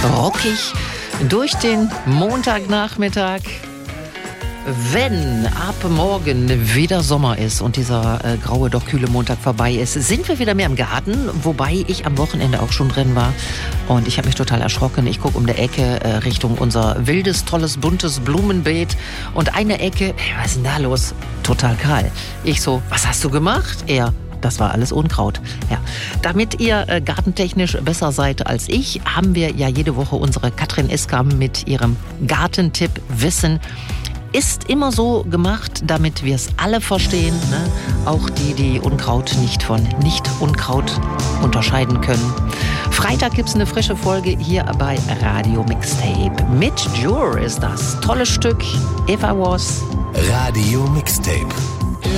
rockig durch den Montagnachmittag. Wenn ab morgen wieder Sommer ist und dieser graue, doch kühle Montag vorbei ist, sind wir wieder mehr im Garten, wobei ich am Wochenende auch schon drin war und ich habe mich total erschrocken. Ich gucke um der Ecke Richtung unser wildes, tolles, buntes Blumenbeet und eine Ecke, was ist denn da los? Total kahl. Ich so, was hast du gemacht? Er, das war alles Unkraut. Ja. Damit ihr gartentechnisch besser seid als ich, haben wir ja jede Woche unsere Katrin Eskam mit ihrem Gartentipp Wissen. Ist immer so gemacht, damit wir es alle verstehen, ne? Auch die Unkraut nicht von Nicht-Unkraut unterscheiden können. Freitag gibt's eine frische Folge hier bei Radio Mixtape. Mit Jure ist das tolle Stück If I Was. Radio Mixtape.